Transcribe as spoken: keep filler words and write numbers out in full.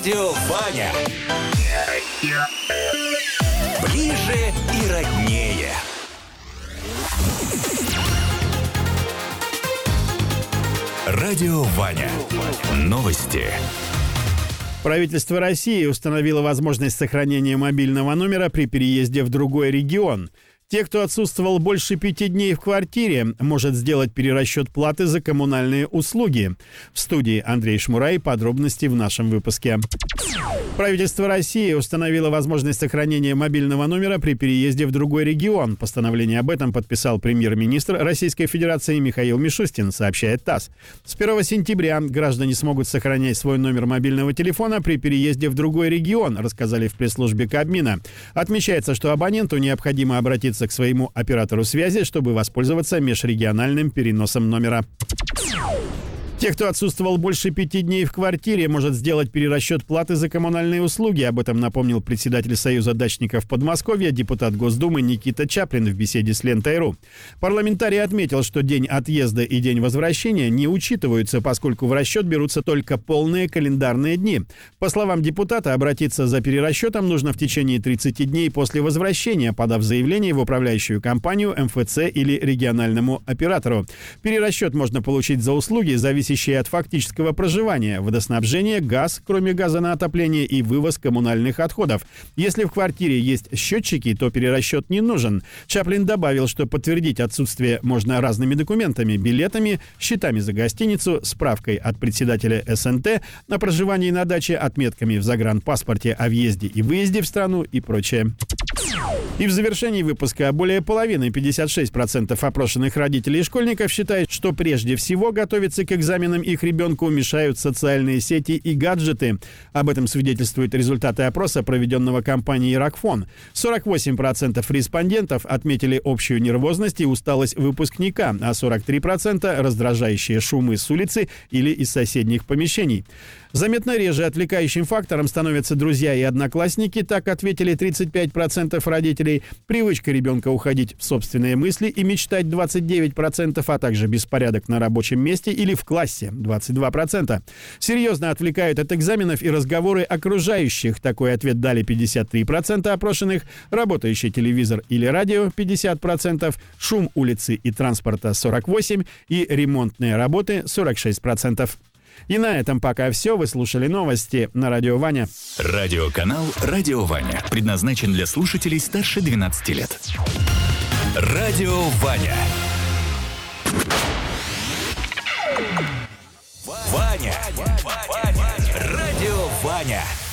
Радио Ваня. Ближе и роднее. Радио Ваня. Новости. Правительство России установило возможность сохранения мобильного номера при переезде в другой регион. Те, кто отсутствовал больше пяти дней в квартире, может сделать перерасчет платы за коммунальные услуги. В студии Андрей Шмурай. Подробности в нашем выпуске. Правительство России установило возможность сохранения мобильного номера при переезде в другой регион. Постановление об этом подписал премьер-министр Российской Федерации Михаил Мишустин, сообщает ТАСС. С первого сентября граждане смогут сохранять свой номер мобильного телефона при переезде в другой регион, рассказали в пресс-службе Кабмина. Отмечается, что абоненту необходимо обратиться к своему оператору связи, чтобы воспользоваться межрегиональным переносом номера. Те, кто отсутствовал больше пяти дней в квартире, может сделать перерасчет платы за коммунальные услуги. Об этом напомнил председатель Союза дачников Подмосковья, депутат Госдумы Никита Чаплин в беседе с Лентой.ру. Парламентарий отметил, что день отъезда и день возвращения не учитываются, поскольку в расчет берутся только полные календарные дни. По словам депутата, обратиться за перерасчетом нужно в течение тридцати дней после возвращения, подав заявление в управляющую компанию, эм эф цэ или региональному оператору. Перерасчет можно получить за услуги, зависящие от фактического проживания, водоснабжение, газ, кроме газа на отопление, и вывоз коммунальных отходов. Если в квартире есть счетчики, то перерасчет не нужен. Чаплин добавил, что подтвердить отсутствие можно разными документами: билетами, счетами за гостиницу, справкой от председателя эс эн тэ на проживании на даче, отметками в загранпаспорте о въезде и выезде в страну и прочее. И в завершении выпуска более половины, пятьдесят шесть процентов опрошенных родителей и школьников считают, что прежде всего готовиться к экзаменам их ребенку мешают социальные сети и гаджеты. Об этом свидетельствуют результаты опроса, проведенного компанией Рокфон. сорок восемь процентов респондентов отметили общую нервозность и усталость выпускника, а сорок три процента раздражающие шумы с улицы или из соседних помещений. Заметно реже отвлекающим фактором становятся друзья и одноклассники, так ответили тридцать пять процентов родителей. Привычка ребенка уходить в собственные мысли и мечтать двадцать девять процентов, а также беспорядок на рабочем месте или в классе двадцать два процента. Серьезно отвлекают от экзаменов и разговоры окружающих. Такой ответ дали пятьдесят три процента опрошенных, работающий телевизор или радио пятьдесят процентов, шум улицы и транспорта сорок восемь процентов и ремонтные работы сорок шесть процентов. И на этом пока все. Вы слушали новости на Радио Ваня. Радиоканал «Радио Ваня» предназначен для слушателей старше двенадцати лет. Радио Ваня. Ваня. Радио Ваня.